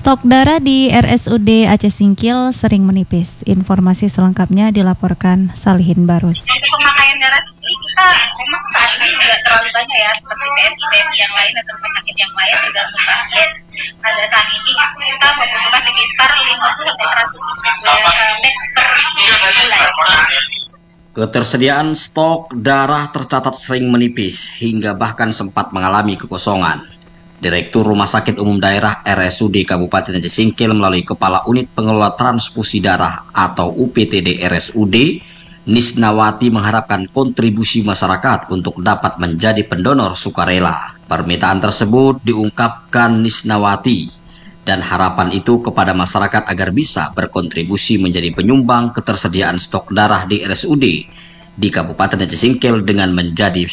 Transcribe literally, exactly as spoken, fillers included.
Stok darah di R S U D Aceh Singkil sering menipis. Informasi selengkapnya dilaporkan Salihin Barus. Untuk pemakaian darah sendiri kita memang saat ini tidak terlalu banyak ya, seperti P M I P M I yang lain atau rumah sakit yang lain tergantung pasien. Pada saat ini kita membutuhkan sekitar lima puluh sampai seratus bed per bulan. Ketersediaan stok darah tercatat sering menipis hingga bahkan sempat mengalami kekosongan. Direktur Rumah Sakit Umum Daerah R S U D Kabupaten Aceh Singkil melalui Kepala Unit Pengelola Transfusi Darah atau U P T D R S U D, Nisnawati mengharapkan kontribusi masyarakat untuk dapat menjadi pendonor sukarela. Permintaan tersebut diungkapkan Nisnawati dan harapan itu kepada masyarakat agar bisa berkontribusi menjadi penyumbang ketersediaan stok darah di R S U D di Kabupaten Aceh Singkil dengan menjadi